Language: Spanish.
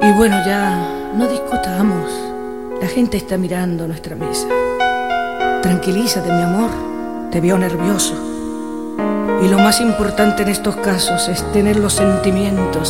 Y bueno, ya no discutamos. La gente está mirando nuestra mesa. Tranquilízate, mi amor, te veo nervioso. Y lo más importante en estos casos es tener los sentimientos